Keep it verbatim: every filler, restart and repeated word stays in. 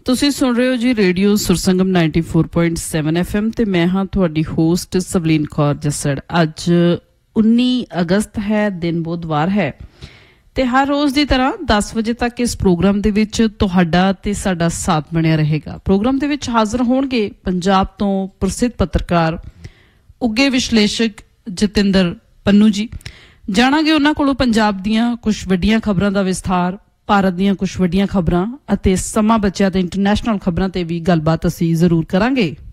ਤੁਸੀਂ ਸੁਣ ਰਹੇ ਹੋ ਜੀ radio ਸੁਰਸੰਗਮ ninety four point seven F M ਤੇ ਮੈਂ ਹਾਂ ਤੁਹਾਡੀ ਹੋਸਟ ਸਵਲੀਨ ਕੌਰ ਜੱਸੜ। ਅੱਜ ਉੱਨੀ ਅਗਸਤ ਹੈ, ਦਿਨ ਬੁੱਧਵਾਰ ਹੈ ਤੇ ਹਰ ਰੋਜ਼ ਦੀ ਤਰ੍ਹਾਂ ਦਸ ਵਜੇ ਤੱਕ ਇਸ ਪ੍ਰੋਗਰਾਮ ਦੇ ਵਿੱਚ ਤੁਹਾਡਾ ਤੇ ਸਾਡਾ ਸਾਥ ਬਣਿਆ ਰਹੇਗਾ। ਪ੍ਰੋਗਰਾਮ ਦੇ ਵਿੱਚ ਹਾਜ਼ਰ ਹੋਣਗੇ ਪੰਜਾਬ ਤੋਂ ਪ੍ਰਸਿੱਧ ਪੱਤਰਕਾਰ ਉੱਘੇ ਵਿਸ਼ਲੇਸ਼ਕ ਜਤਿੰਦਰ ਪੰਨੂ ਜੀ। ਜਾਣਾਂਗੇ ਉਹਨਾਂ ਕੋਲੋਂ ਪੰਜਾਬ ਦੀਆਂ ਕੁਝ ਵੱਡੀਆਂ ਖਬਰਾਂ ਦਾ ਵਿਸਥਾਰ, ਭਾਰਤ ਦੀਆਂ ਕੁਝ ਵੱਡੀਆਂ ਖਬਰਾਂ ਅਤੇ ਸਮਾਂ ਬਚਿਆ ਤੇ ਇੰਟਰਨੈਸ਼ਨਲ ਖਬਰਾਂ ਤੇ ਵੀ ਗੱਲਬਾਤ ਅਸੀਂ ਜ਼ਰੂਰ ਕਰਾਂਗੇ।